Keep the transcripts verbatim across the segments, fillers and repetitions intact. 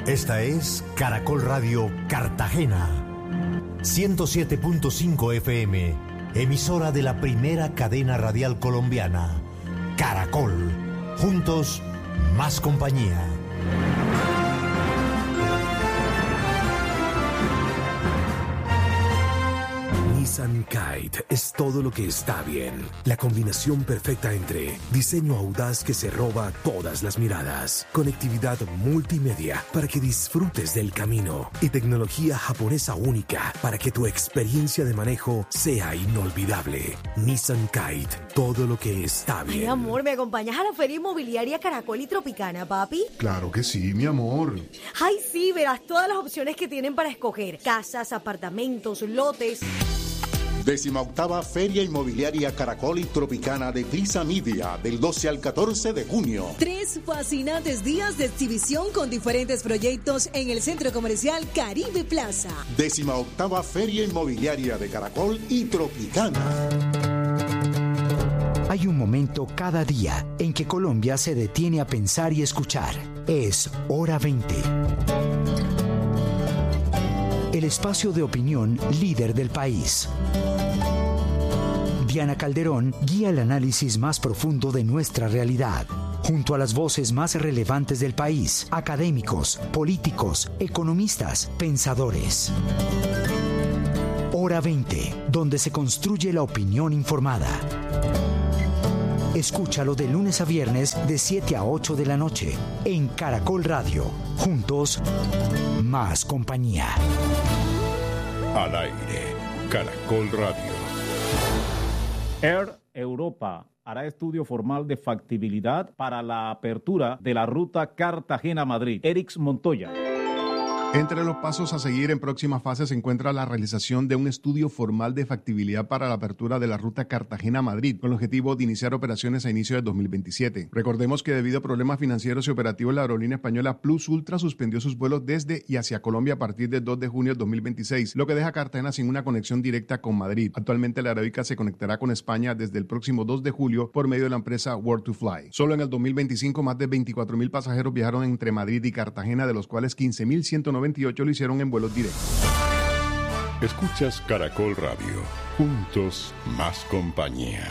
Esta es Caracol Radio Cartagena, ciento siete punto cinco F M, emisora de la primera cadena radial colombiana. Caracol, juntos, más compañía. Nissan Kite es todo lo que está bien. La combinación perfecta entre diseño audaz que se roba todas las miradas, conectividad multimedia para que disfrutes del camino y tecnología japonesa única para que tu experiencia de manejo sea inolvidable. Nissan Kite, todo lo que está bien. Ay, amor, ¿me acompañas a la Feria Inmobiliaria Caracol y Tropicana, papi? Claro que sí, mi amor. Ay, sí, verás todas las opciones que tienen para escoger. Casas, apartamentos, lotes. Décima octava Feria Inmobiliaria Caracol y Tropicana de Visa Media, del doce al catorce de junio. Tres fascinantes días de exhibición con diferentes proyectos en el Centro Comercial Caribe Plaza. Décima octava Feria Inmobiliaria de Caracol y Tropicana. Hay un momento cada día en que Colombia se detiene a pensar y escuchar. Es Hora veinte. El espacio de opinión líder del país. Diana Calderón guía el análisis más profundo de nuestra realidad, junto a las voces más relevantes del país, académicos, políticos, economistas, pensadores. Hora veinte, donde se construye la opinión informada. Escúchalo de lunes a viernes de siete a ocho de la noche en Caracol Radio. Juntos, más compañía. Al aire, Caracol Radio. Air Europa hará estudio formal de factibilidad para la apertura de la ruta Cartagena-Madrid. Erix Montoya. Entre los pasos a seguir en próxima fase se encuentra la realización de un estudio formal de factibilidad para la apertura de la ruta Cartagena-Madrid, con el objetivo de iniciar operaciones a inicio de dos mil veintisiete. Recordemos que debido a problemas financieros y operativos, la aerolínea española Plus Ultra suspendió sus vuelos desde y hacia Colombia a partir del dos de junio de dos mil veintiséis, lo que deja a Cartagena sin una conexión directa con Madrid. Actualmente la aeróbica se conectará con España desde el próximo dos de julio por medio de la empresa World to Fly. Solo en el dos mil veinticinco más de veinticuatro mil pasajeros viajaron entre Madrid y Cartagena, de los cuales quince mil ciento noventa veintiocho lo hicieron en vuelos directos. Escuchas Caracol Radio. Juntos, más compañía.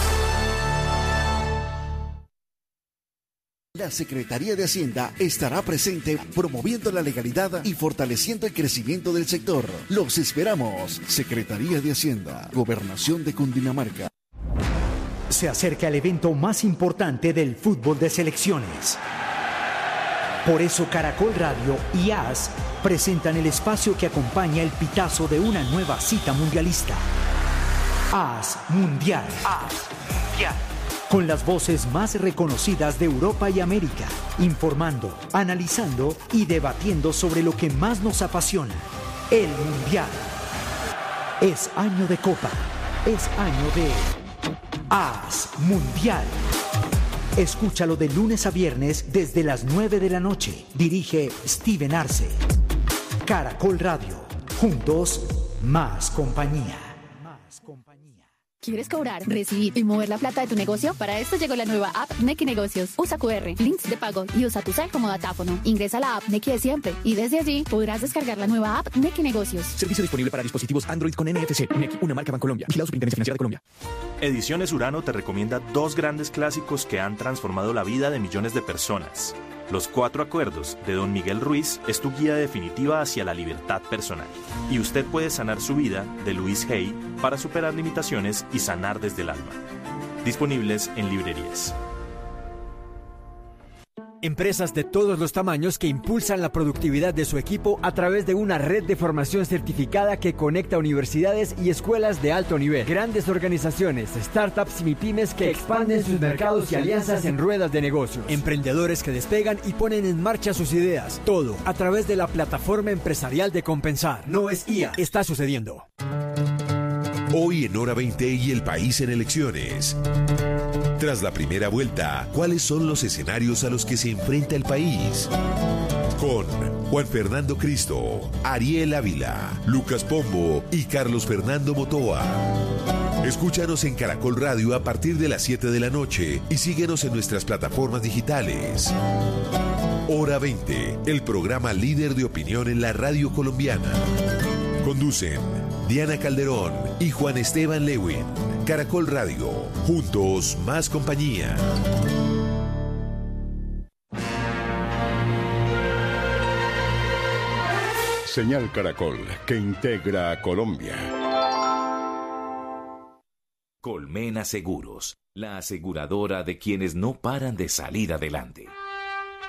La Secretaría de Hacienda estará presente promoviendo la legalidad y fortaleciendo el crecimiento del sector. Los esperamos. Secretaría de Hacienda, Gobernación de Cundinamarca. Se acerca el evento más importante del fútbol de selecciones. Por eso Caracol Radio y A S presentan el espacio que acompaña el pitazo de una nueva cita mundialista. A S Mundial. A S Mundial. Con las voces más reconocidas de Europa y América, informando, analizando y debatiendo sobre lo que más nos apasiona, el Mundial. Es año de Copa, es año de A S Mundial. Escúchalo de lunes a viernes desde las nueve de la noche. Dirige Steven Arce. Caracol Radio. Juntos, más compañía. Más compañía. ¿Quieres cobrar, recibir y mover la plata de tu negocio? Para esto llegó la nueva app Nequi Negocios. Usa cu erre, links de pago y usa tu cel como datáfono. Ingresa a la app Nequi de siempre y desde allí podrás descargar la nueva app Nequi Negocios. Servicio disponible para dispositivos Android con N F C. Nequi, una marca Bancolombia. Vigilado Superintendencia Financiera de Colombia. Ediciones Urano te recomienda dos grandes clásicos que han transformado la vida de millones de personas. Los Cuatro Acuerdos, de Don Miguel Ruiz, es tu guía definitiva hacia la libertad personal. Y Usted puede sanar su vida, de Luis Hay, para superar limitaciones y sanar desde el alma. Disponibles en librerías. Empresas de todos los tamaños que impulsan la productividad de su equipo a través de una red de formación certificada que conecta universidades y escuelas de alto nivel. Grandes organizaciones, startups y MIPYMES que expanden sus mercados y alianzas en ruedas de negocios. Emprendedores que despegan y ponen en marcha sus ideas. Todo a través de la plataforma empresarial de Compensar. No es I A. Está sucediendo. Hoy en Hora veinte y el país en elecciones. Tras la primera vuelta, ¿cuáles son los escenarios a los que se enfrenta el país? Con Juan Fernando Cristo, Ariel Ávila, Lucas Pombo y Carlos Fernando Motoa. Escúchanos en Caracol Radio a partir de las siete de la noche y síguenos en nuestras plataformas digitales. Hora veinte, el programa líder de opinión en la radio colombiana. Conducen Diana Calderón y Juan Esteban Lewin. Caracol Radio, juntos más compañía. Señal Caracol, que integra a Colombia. Colmena Seguros, la aseguradora de quienes no paran de salir adelante.